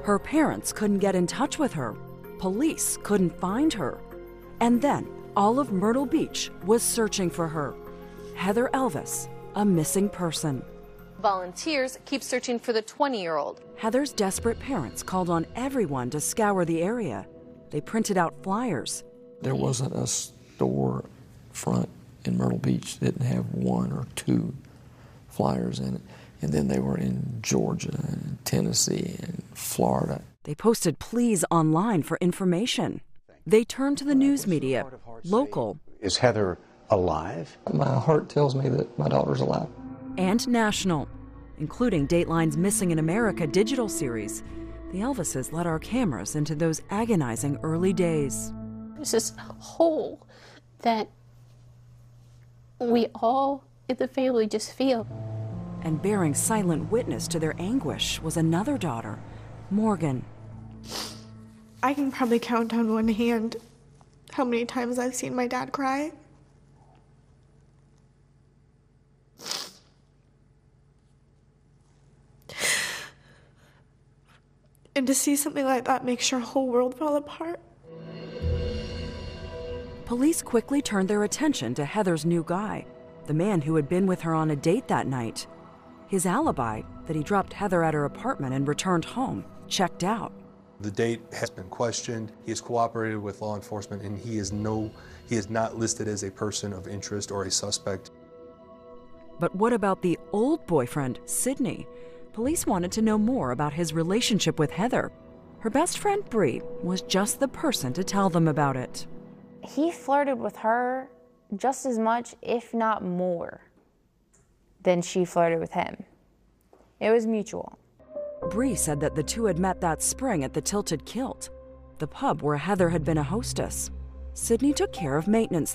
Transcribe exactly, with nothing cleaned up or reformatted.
Her parents couldn't get in touch with her. Police couldn't find her. And then all of Myrtle Beach was searching for her. Heather Elvis, a missing person. Volunteers keep searching for the twenty-year-old. Heather's desperate parents called on everyone to scour the area. They printed out flyers. There wasn't a store front in Myrtle Beach that didn't have one or two flyers in it. And then they were in Georgia and Tennessee and Florida. They posted pleas online for information. They turned to the news media, local. Is Heather alive? My heart tells me that my daughter's alive. And national, including Dateline's Missing in America digital series. The Elvises let our cameras into those agonizing early days. There's this hole that we all in the family just feel. And bearing silent witness to their anguish was another daughter, Morgan. I can probably count on one hand how many times I've seen my dad cry. And to see something like that makes your whole world fall apart. Police quickly turned their attention to Heather's new guy, the man who had been with her on a date that night. His alibi, that he dropped Heather at her apartment and returned home, checked out. The date has been questioned. He has cooperated with law enforcement, and he is no, he is not listed as a person of interest or a suspect. But what about the old boyfriend, Sidney? Police wanted to know more about his relationship with Heather. Her best friend, Bree, was just the person to tell them about it. He flirted with her just as much, if not more, than she flirted with him. It was mutual. Bree said that the two had met that spring at the Tilted Kilt, the pub where Heather had been a hostess. Sidney took care of maintenance